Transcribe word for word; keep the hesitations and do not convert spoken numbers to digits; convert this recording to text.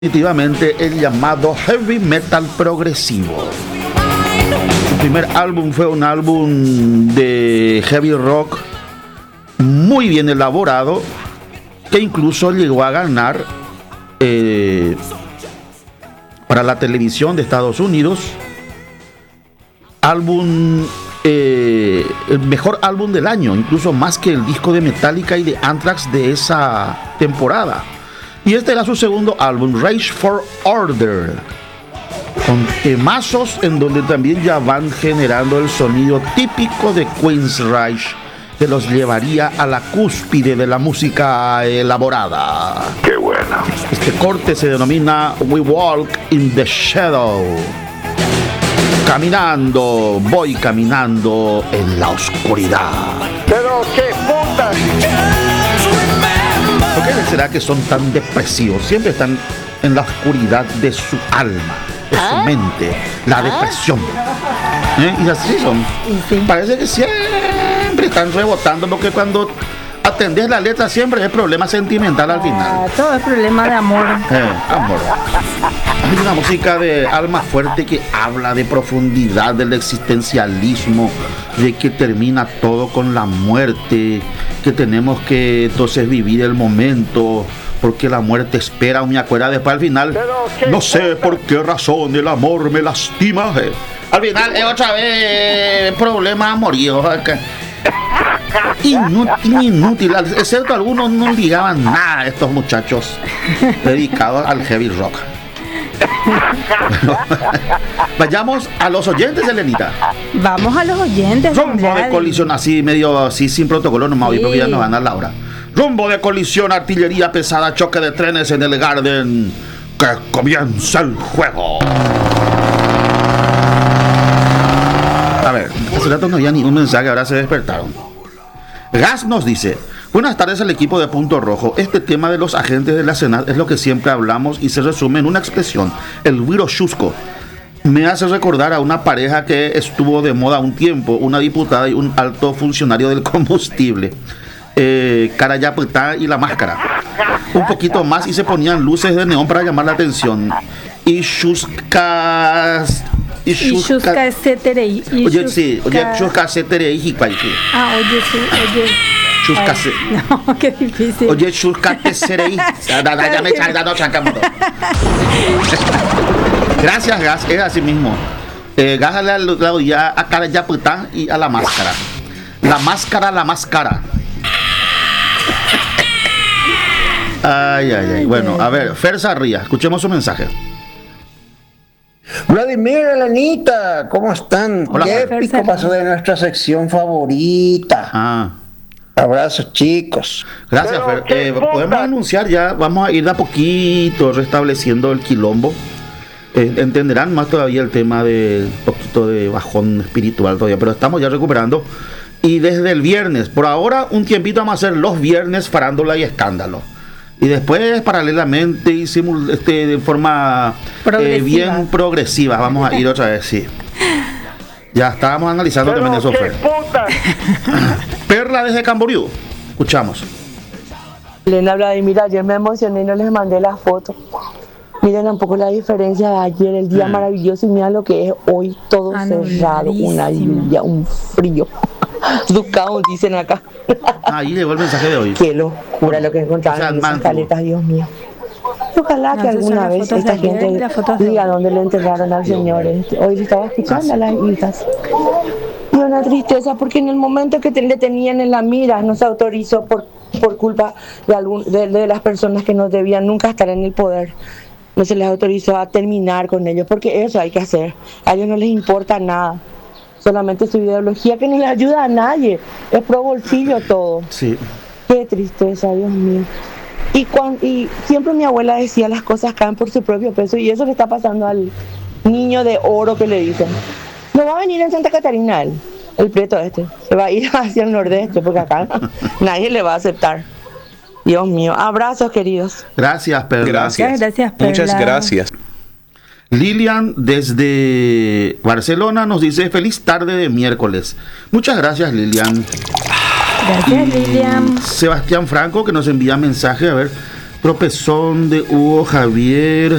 Definitivamente el llamado heavy metal progresivo. Su primer álbum fue un álbum de heavy rock muy bien elaborado, que incluso llegó a ganar eh, para la televisión de Estados Unidos álbum eh, el mejor álbum del año, incluso más que el disco de Metallica y de Anthrax de esa temporada. Y este era su segundo álbum, Rage for Order, con temazos en donde también ya van generando el sonido típico de Queensrÿche, que los llevaría a la cúspide de la música elaborada. ¡Qué buena! Este corte se denomina We Walk in the Shadow. Caminando, voy caminando en la oscuridad. ¡Pero qué puta! ¿Por qué será que son tan depresivos? Siempre están en la oscuridad de su alma, de su ¿Ah? mente, la ¿Ah? depresión. ¿Eh? Y así son. Sí. Parece que siempre están rebotando, porque cuando atendés la letra siempre es problema sentimental al final. Ah, todo es problema de amor. Eh, amor. Hay una música de alma fuerte que habla de profundidad, del existencialismo, de que termina todo con la muerte, que tenemos que entonces vivir el momento, porque la muerte espera. Me acuerdo después al final, no sé por qué razón el amor me lastima. Eh. Al final es otra vez problema amorío. Inútil, inútil, excepto algunos no ligaban nada estos muchachos dedicados al heavy rock. Bueno, vayamos a los oyentes, Elenita. Vamos a los oyentes. Rumbo de colisión, así medio así sin protocolo nomás, hoy, Sí. porque ya nos van a la hora. Rumbo de colisión, artillería pesada, choque de trenes en el Garden. Que comienza el juego. A ver, hace rato no había ningún mensaje, ahora se despertaron. Gas nos dice: buenas tardes al equipo de Punto Rojo. Este tema de los agentes de la Senat es lo que siempre hablamos y se resume en una expresión, el güiro chusco. Me hace recordar a una pareja que estuvo de moda un tiempo, una diputada y un alto funcionario del combustible. Eh, Carayapetá y la máscara. Un poquito más y se ponían luces de neón para llamar la atención. Y chuscas... Y Chusca Ceterei. Oye, sí, oye, chusca Ceterei y cualquier. Ah, oye, sí, oye. Chusca Ay, se- no, qué difícil. Oye, chusca Ceterei. Ya me chargando, chancamos. Gracias, Gas, es así mismo. Eh, Gas le la oía a Carayapetá y a la máscara. La máscara, la máscara. Ay, ay, ay. Bueno, a ver, Fer Sarria, escuchemos su mensaje. Vladimir, Elenita, ¿cómo están? Hola, Qué Fer. épico pasó de nuestra sección favorita. Ah, Abrazos, chicos. gracias, Pero Fer. qué Eh, puta. podemos anunciar ya, vamos a ir de a poquito restableciendo el quilombo. Eh, entenderán más todavía el tema de un poquito de bajón espiritual todavía, pero estamos ya recuperando. Y desde el viernes, por ahora, un tiempito vamos a hacer los viernes farándula y escándalo. Y después, paralelamente, y simul- este, de forma eh, Progresiva. bien progresiva, vamos a ir otra vez, sí. Ya estábamos analizando ¡Pero también eso, qué Fer. puta! Perla desde Camboriú. Escuchamos. Elena Vladimir, ayer me emocioné y no les mandé la foto. Miren un poco la diferencia de ayer, el día Mm. maravilloso, y mira lo que es hoy, todo cerrado, una Anubladísimo. lluvia, un frío. Ducaos dicen acá. Ahí llegó el mensaje de hoy. Qué locura lo que O encontraron sea, en esas mantuvo. caletas, Dios mío. Ojalá No, que esas son alguna las vez fotos de esta ayer y gente las fotos de diga hoy. dónde le enterraron al señor. este. Hoy se estaba escuchando Ah, a las hijas. Y una tristeza porque en el momento que te- le tenían en la mira no se autorizó por, por culpa de, algún, de, de las personas que no debían nunca estar en el poder. No se les autorizó a terminar con ellos, porque eso hay que hacer. A ellos no les importa nada. Solamente su ideología que no le ayuda a nadie. Es pro bolsillo todo. Sí. Qué tristeza, Dios mío. Y, cuan- y siempre mi abuela decía, las cosas caen por su propio peso, y eso le está pasando al niño de oro que le dicen. No va a venir en Santa Catarina él, el prieto este. Se va a ir hacia el nordeste, porque acá nadie le va a aceptar. Dios mío. Abrazos, queridos. Gracias, Perla. Muchas Gracias. gracias, Perla. Muchas gracias. Lilian desde Barcelona nos dice: feliz tarde de miércoles. Muchas gracias, Lilian. Gracias, Lilian. Sebastián Franco, que nos envía mensaje, a ver, Tropezón de Hugo Javier.